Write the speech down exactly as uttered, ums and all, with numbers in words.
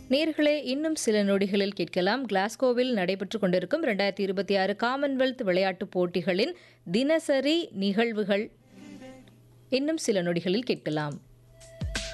நேர்களே இன்னும் சில நொடிகளில் கேட்கலாம் கிளாஸ்கோவில் நடைபெற்று கொண்டிருக்கும் இரண்டாயிரத்தி இருபத்தி ஆறு காமன்வெல்த் விளையாட்டுப் போட்டிகளின் தினசரி நிகழ்வுகள் இன்னும் சில நொடிகளில் கேட்கலாம்.